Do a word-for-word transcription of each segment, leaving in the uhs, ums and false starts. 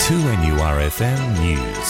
two N U R F M News.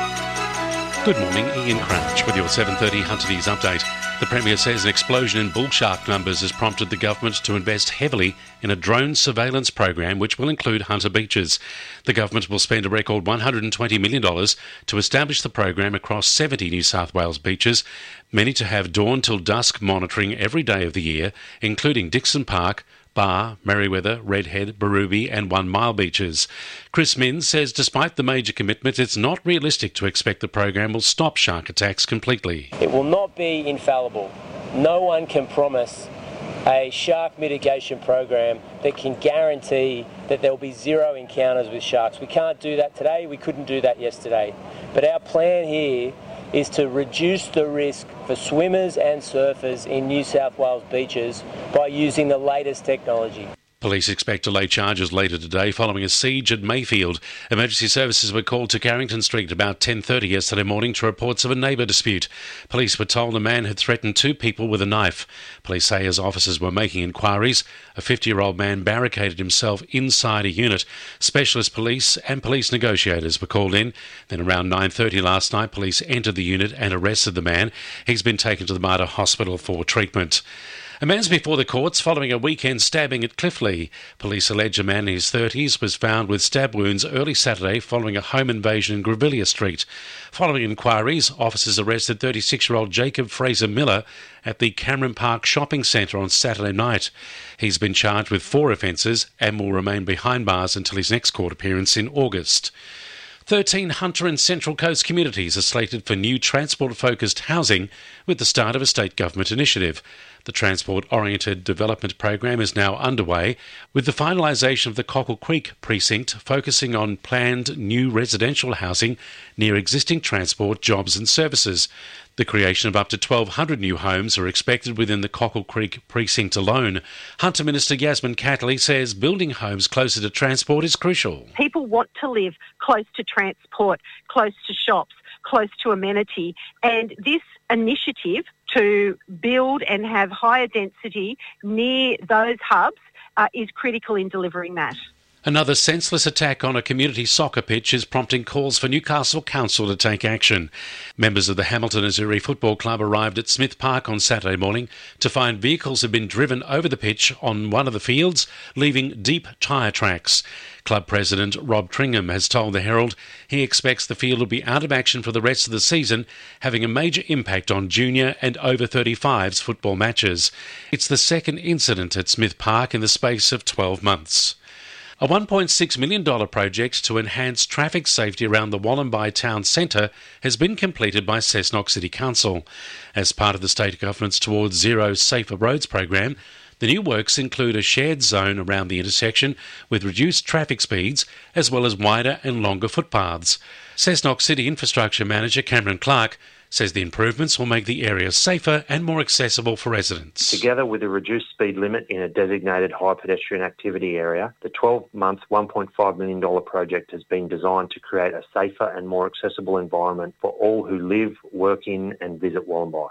Good morning, Ian Crouch with your seven thirty Hunter News update. The Premier says an explosion in bull shark numbers has prompted the government to invest heavily in a drone surveillance program which will include Hunter beaches. The government will spend a record one hundred twenty million dollars to establish the program across seventy New South Wales beaches, many to have dawn till dusk monitoring every day of the year, including Dixon Park, Bar, Merriweather, Redhead, Berrubi and One Mile beaches. Chris Minns says despite the major commitment, it's not realistic to expect the program will stop shark attacks completely. It will not be infallible. No one can promise a shark mitigation program that can guarantee that there will be zero encounters with sharks. We can't do that today, we couldn't do that yesterday. But our plan here is to reduce the risk for swimmers and surfers in New South Wales beaches by using the latest technology. Police expect to lay charges later today following a siege at Mayfield. Emergency services were called to Carrington Street about ten thirty yesterday morning to reports of a neighbour dispute. Police were told a man had threatened two people with a knife. Police say as officers were making inquiries, a fifty-year-old man barricaded himself inside a unit. Specialist police and police negotiators were called in. Then around nine thirty last night, police entered the unit and arrested the man. He's been taken to the Mater Hospital for treatment. A man's before the courts following a weekend stabbing at Cliffley. Police allege a man in his thirties was found with stab wounds early Saturday following a home invasion in Grevillea Street. Following inquiries, officers arrested thirty-six-year-old Jacob Fraser Miller at the Cameron Park Shopping Centre on Saturday night. He's been charged with four offences and will remain behind bars until his next court appearance in August. thirteen Hunter and Central Coast communities are slated for new transport-focused housing with the start of a state government initiative. The transport-oriented development program is now underway, with the finalisation of the Cockle Creek precinct focusing on planned new residential housing near existing transport, jobs and services. The creation of up to twelve hundred new homes are expected within the Cockle Creek precinct alone. Hunter Minister Yasmin Catley says building homes closer to transport is crucial. People want to live close to transport, close to shops, close to amenity, and this initiative to build and have higher density near those hubs uh, is critical in delivering that. Another senseless attack on a community soccer pitch is prompting calls for Newcastle Council to take action. Members of the Hamilton Azuri Football Club arrived at Smith Park on Saturday morning to find vehicles had been driven over the pitch on one of the fields, leaving deep tyre tracks. Club President Rob Tringham has told the Herald he expects the field will be out of action for the rest of the season, having a major impact on junior and over thirty-fives football matches. It's the second incident at Smith Park in the space of twelve months. A one point six million dollars project to enhance traffic safety around the Wollombi Town Centre has been completed by Cessnock City Council. As part of the state government's Towards Zero Safer Roads program, the new works include a shared zone around the intersection with reduced traffic speeds as well as wider and longer footpaths. Cessnock City Infrastructure Manager Cameron Clark says the improvements will make the area safer and more accessible for residents. Together with a reduced speed limit in a designated high pedestrian activity area, the twelve-month one point five million dollars project has been designed to create a safer and more accessible environment for all who live, work in and visit Wollombi.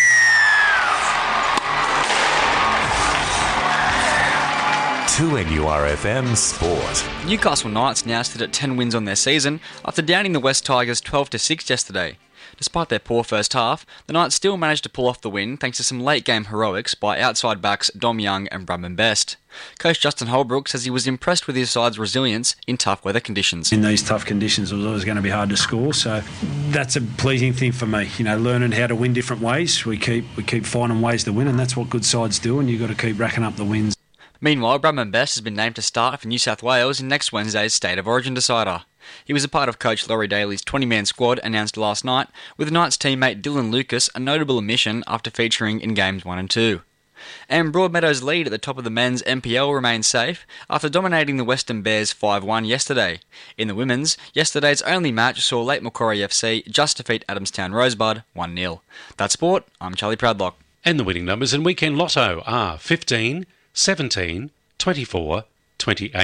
two N U R F M Sport. Newcastle Knights now sit at ten wins on their season after downing the West Tigers twelve to six yesterday. Despite their poor first half, the Knights still managed to pull off the win thanks to some late-game heroics by outside backs Dom Young and Bradman Best. Coach Justin Holbrook says he was impressed with his side's resilience in tough weather conditions. In these tough conditions, it was always going to be hard to score, so that's a pleasing thing for me. You know, learning how to win different ways. We keep we keep finding ways to win, and that's what good sides do, and you've got to keep racking up the wins. Meanwhile, Bradman Best has been named to start for New South Wales in next Wednesday's State of Origin decider. He was a part of coach Laurie Daly's twenty-man squad announced last night, with Knights teammate Dylan Lucas a notable omission after featuring in games one and two. And Broadmeadows' lead at the top of the men's M P L remains safe after dominating the Western Bears five one yesterday. In the women's, yesterday's only match saw Lake Macquarie F C just defeat Adamstown Rosebud one nil. That's sport, I'm Charlie Proudlock. And the winning numbers in Weekend Lotto are fifteen, seventeen, twenty-four, twenty-eight,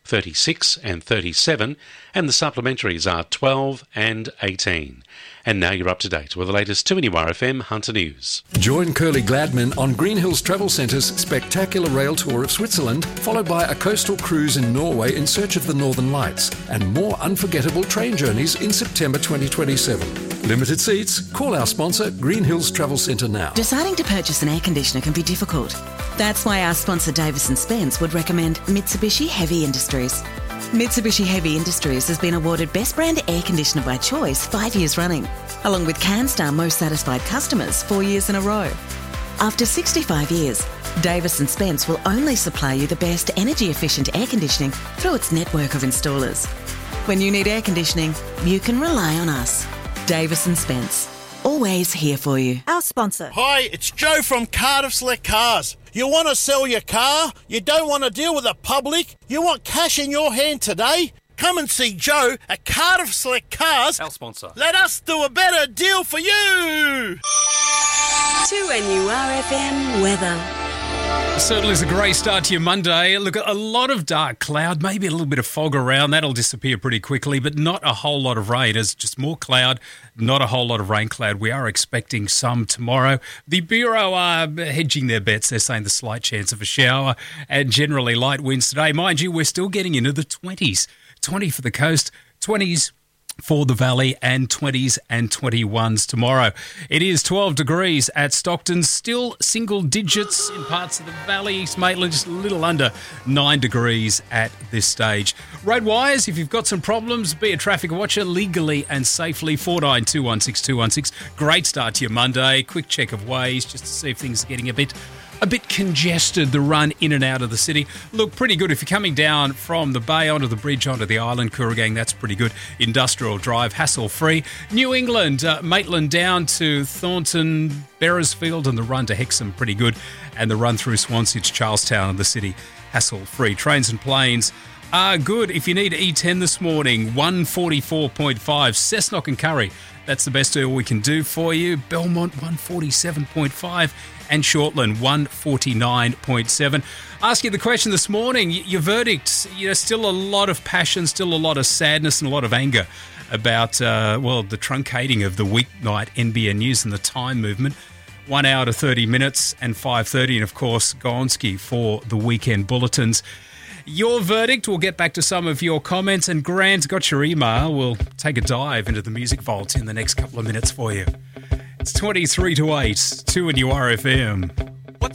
thirty-six and thirty-seven, and the supplementaries are twelve and eighteen. And now you're up to date with the latest two N U R F M Hunter News. Join Curly Gladman on Green Hills Travel Centre's spectacular rail tour of Switzerland, followed by a coastal cruise in Norway in search of the Northern Lights, and more unforgettable train journeys in September twenty twenty-seven. Limited seats. Call our sponsor, Green Hills Travel Centre now. Deciding to purchase an air conditioner can be difficult. That's why our sponsor Davis and Spence would recommend Mitsubishi Heavy Industries. Mitsubishi Heavy Industries has been awarded Best Brand Air Conditioner by Choice five years running, along with CanStar Most Satisfied Customers four years in a row. After sixty-five years, Davis and Spence will only supply you the best energy-efficient air conditioning through its network of installers. When you need air conditioning, you can rely on us. Davis and Spence, always here for you. Our sponsor. Hi, it's Joe from Cardiff Select Cars. You want to sell your car? You don't want to deal with the public? You want cash in your hand today? Come and see Joe at Cardiff Select Cars. Our sponsor. Let us do a better deal for you. two N U R F M weather. Certainly is a great start to your Monday. Look, a lot of dark cloud, maybe a little bit of fog around. That'll disappear pretty quickly, but not a whole lot of rain. It's just more cloud, not a whole lot of rain cloud. We are expecting some tomorrow. The Bureau are hedging their bets. They're saying the slight chance of a shower and generally light winds today. Mind you, we're still getting into the twenties. twenty for the coast, twenties for the valley, and twenties and twenty-ones tomorrow. It is twelve degrees at Stockton, still single digits in parts of the valley. East Maitland just a little under nine degrees at this stage. Road wires, if you've got some problems, be a traffic watcher legally and safely. four nine two one six two one six. Great start to your Monday. Quick check of ways just to see if things are getting a bit A bit congested, the run in and out of the city. Look, pretty good. If you're coming down from the bay onto the bridge onto the island, Kooragang, that's pretty good. Industrial Drive, hassle-free. New England, uh, Maitland down to Thornton, Beresfield, and the run to Hexham, pretty good. And the run through Swansea to Charlestown and the city, hassle-free. Trains and planes are good. If you need E ten this morning, one forty-four point five. Cessnock and Curry, that's the best deal we can do for you. Belmont, one forty-seven point five. And Shortland, one forty-nine point seven. Ask you the question this morning, your verdict, you know, still a lot of passion, still a lot of sadness and a lot of anger about, uh, well, the truncating of the weeknight N B N News and the time movement. One hour to thirty minutes and five thirty, and of course, Gonski for the weekend bulletins. Your verdict, we'll get back to some of your comments, and Grant got your email. We'll take a dive into the music vault in the next couple of minutes for you. It's twenty-three to eight, two N U R F M.